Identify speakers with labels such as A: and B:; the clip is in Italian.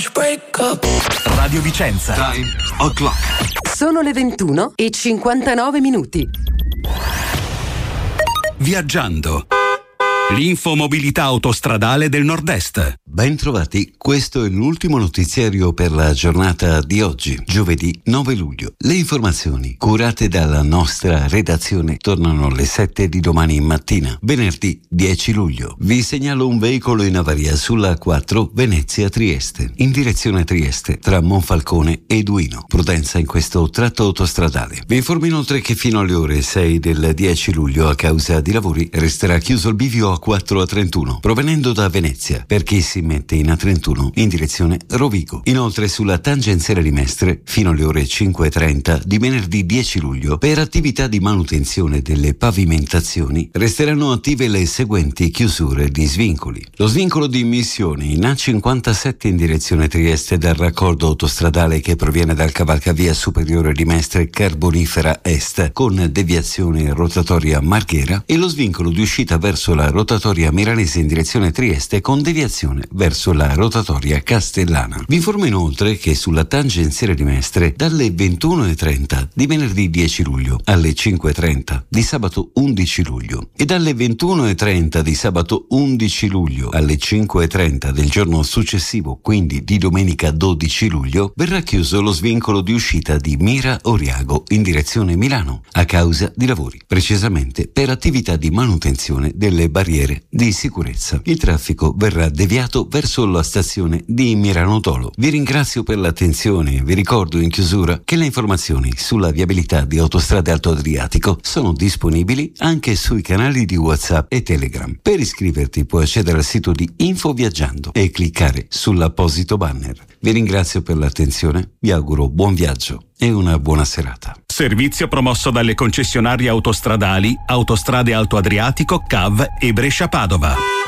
A: Radio Vicenza.
B: Time o'clock.
C: Sono le 21:59.
A: Viaggiando. L'infomobilità autostradale del Nord-Est.
D: Ben trovati, questo è l'ultimo notiziario per la giornata di oggi, giovedì 9 luglio. Le informazioni curate dalla nostra redazione tornano alle 7 di domani mattina, venerdì 10 luglio. Vi segnalo un veicolo in avaria sulla A4 Venezia-Trieste, in direzione Trieste, tra Monfalcone e Duino. Prudenza in questo tratto autostradale. Vi informo inoltre che fino alle ore 6 del 10 luglio, a causa di lavori, resterà chiuso il bivio A4 A31, provenendo da Venezia, per chi si mette in A31 in direzione Rovigo. Inoltre sulla tangenziale di Mestre, fino alle ore 5:30 di venerdì 10 luglio, per attività di manutenzione delle pavimentazioni, resteranno attive le seguenti chiusure di svincoli. Lo svincolo di Missione in A57 in direzione Trieste dal raccordo autostradale che proviene dal cavalcavia superiore di Mestre Carbonifera Est, con deviazione rotatoria Marghera, e lo svincolo di uscita verso la rotatoria milanese in direzione Trieste con deviazione verso la rotatoria castellana. Vi informo inoltre che sulla tangenziale di Mestre, dalle 21:30 di venerdì 10 luglio alle 5:30 di sabato 11 luglio e dalle 21:30 di sabato 11 luglio alle 5:30 del giorno successivo, quindi di domenica 12 luglio, verrà chiuso lo svincolo di uscita di Mira Oriago in direzione Milano a causa di lavori, precisamente per attività di manutenzione delle barriere di sicurezza. Il traffico verrà deviato verso la stazione di Mirano Tolo. Vi ringrazio per l'attenzione e vi ricordo in chiusura che le informazioni sulla viabilità di Autostrade Alto Adriatico sono disponibili anche sui canali di WhatsApp e Telegram. Per iscriverti puoi accedere al sito di Info Viaggiando e cliccare sull'apposito banner. Vi ringrazio per l'attenzione, vi auguro buon viaggio e una buona serata.
A: Servizio promosso dalle concessionarie autostradali Autostrade Alto Adriatico, CAV e Brescia Padova.